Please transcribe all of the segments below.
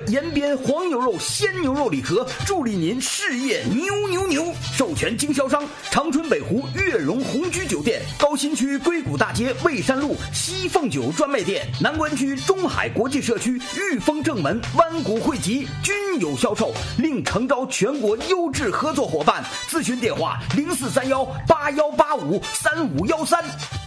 延边黄牛肉鲜牛肉礼盒，助力您事业牛！授权经销商长春北湖悦榕红居酒店，高新区硅谷大街蔚山路西凤酒专卖店，南关区中海国际社区裕丰正门湾谷汇集均有销售，另诚招全国优质合作伙伴。咨询电话043181853513。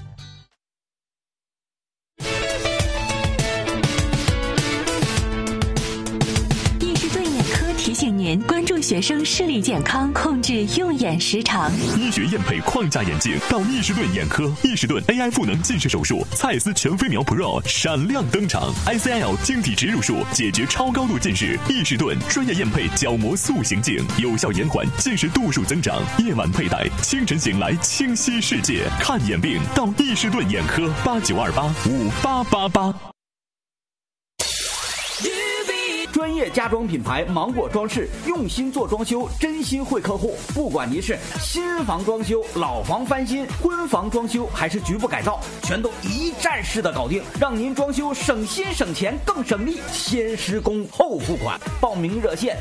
提醒您关注学生视力健康，控制用眼时长。 医学验配框架眼镜到易士顿眼科，易士顿 AI 赋能近视手术，蔡司全飞秒 Pro 闪亮登场 ，ICL 晶体植入术解决超高度近视，易士顿专业验配角膜塑形镜，有效延缓近视度数增长。夜晚佩戴，清晨醒来清晰世界。看眼病到易士顿眼科，8928588888。 专业家装品牌芒果装饰，用心做装修，真心惠客户。不管您是新房装修、老房翻新、婚房装修，还是局部改造，全都一站式的搞定，让您装修省心省钱更省力。先施工后付款，报名热线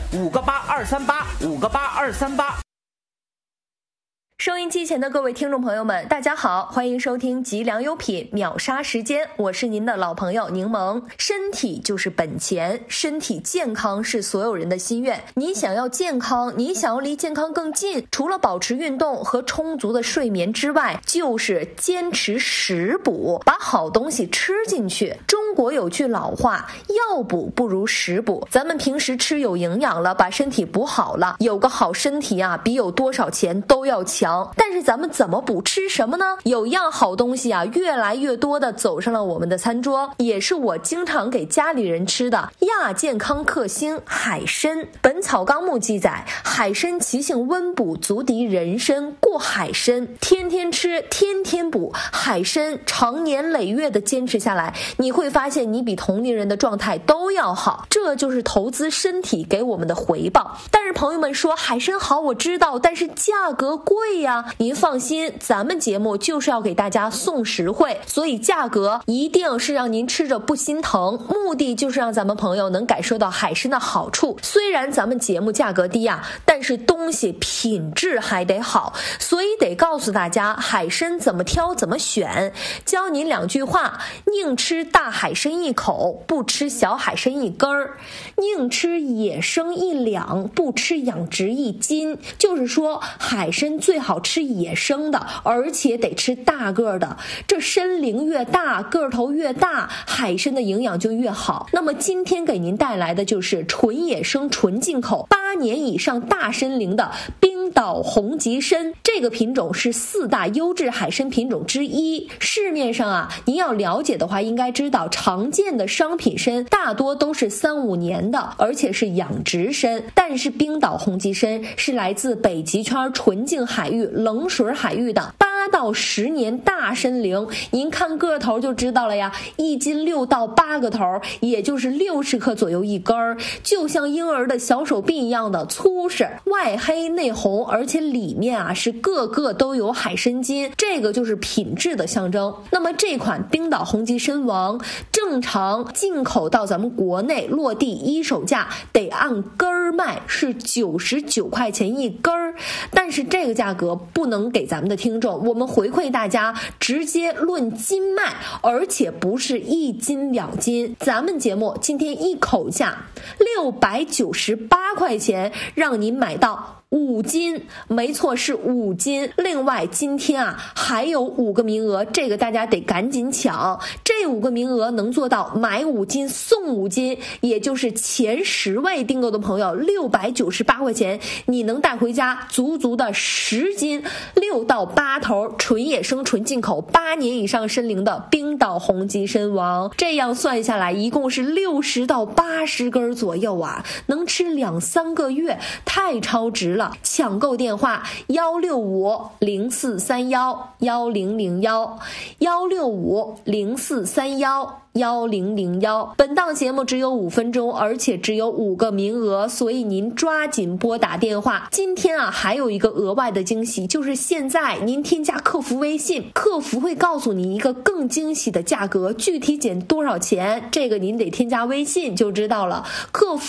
58238，58238。 收音机前的各位听众朋友们，大家好，欢迎收听吉良优品秒杀时间，我是您的老朋友柠檬。身体就是本钱，身体健康是所有人的心愿。你想要健康，你想要离健康更近，除了保持运动和充足的睡眠之外，就是坚持食补，把好东西吃进去。中国有句老话，药补不如食补。咱们平时吃有营养了，把身体补好了，有个好身体啊，比有多少钱都要强。但是咱们怎么补，吃什么呢？有样好东西啊，越来越多的走上了我们的餐桌，也是我经常给家里人吃的亚健康克星海参。本草纲目记载，海参其性温补，足敌人参，故海参天天吃，天天补。海参长年累月的坚持下来，你会发现你比同龄人的状态都要好，这就是投资身体给我们的回报。但是朋友们说海参好，我知道，但是价格贵呀。您放心，咱们节目就是要给大家送实惠，所以价格一定是让您吃着不心疼，目的就是让咱们朋友能感受到海参的好处。虽然咱们节目价格低啊，但是东西品质还得好，所以得告诉大家海参怎么挑怎么选。教您2句话：宁吃大海参1口，不吃小海参1根儿；宁吃野生1两，不吃养殖1斤。就是说海参最好吃野生的，而且得吃大个的，这参龄越大，个头越大，海参的营养就越好。那么今天给您带来的就是纯野生纯进口8年以上大参龄的冰岛红极参，这个品种是4大优质海参品种之一。市面上啊，您要了解的话应该知道，常见的商品参大多都是3-5年的，而且是养殖参，但是冰岛红极参是来自北极圈纯净海域冷水海域的8到10年大参龄，您看个头就知道了呀，1斤6到8个头，也就是60克左右1根儿，就像婴儿的小手臂一样的粗实，外黑内红，而且里面啊是个个都有海参筋，这个就是品质的象征。那么这款冰岛红极参王正常进口到咱们国内落地一手价得按根儿卖，是99块钱1根儿，但是这个价格不能给咱们的听众，我们回馈大家直接论斤卖，而且不是1斤2斤。咱们节目今天一口价698块钱，让您买到5斤，没错，是5斤。另外今天啊还有5个名额，这个大家得赶紧抢，这5个名额能做到买5斤送5斤，也就是前10位订购的朋友698块钱，你能带回家足足的10斤6到8头纯野生纯进口8年以上参龄的冰岛红极参王。这样算下来一共是60到80根左右啊，能吃2-3个月，太超值了。抢购电话165-0431-1001，165-0431-1001。本档节目只有5分钟，而且只有5个名额，所以您抓紧拨打电话。今天啊还有一个额外的惊喜，就是现在您添加客服微信，客服会告诉你一个更惊喜的价格，具体减多少钱，这个您得添加微信就知道了。客服